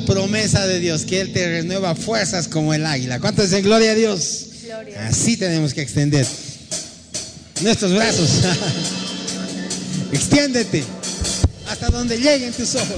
promesa de Dios, que Él te renueva fuerzas como el águila. ¿Cuántos dicen gloria a Dios? Gloria. Así tenemos que extender nuestros brazos. Extiéndete hasta donde lleguen tus ojos.